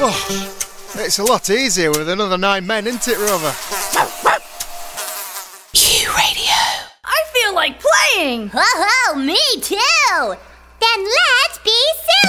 Oh, it's a lot easier with another 9 men, isn't it, Rover? Q Radio. I feel like playing! Ho ho, me too! Then let's be silly!